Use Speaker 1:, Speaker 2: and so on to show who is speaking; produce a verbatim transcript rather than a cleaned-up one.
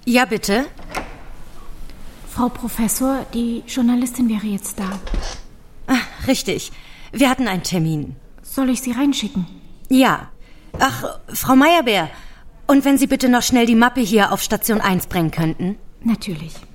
Speaker 1: Ja, bitte?
Speaker 2: Frau Professor, die Journalistin wäre jetzt da.
Speaker 1: Ach, richtig. Wir hatten einen Termin.
Speaker 2: Soll ich Sie reinschicken?
Speaker 1: Ja. Ach, Frau Meyerbeer. Und wenn Sie bitte noch schnell die Mappe hier auf Station eins bringen könnten?
Speaker 2: Natürlich.